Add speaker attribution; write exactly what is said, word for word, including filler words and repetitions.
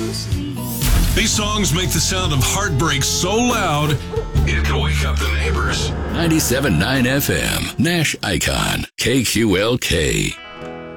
Speaker 1: These songs make the sound of heartbreak so loud, it can wake up the neighbors.
Speaker 2: ninety-seven point nine F M, Nash Icon, K Q L K.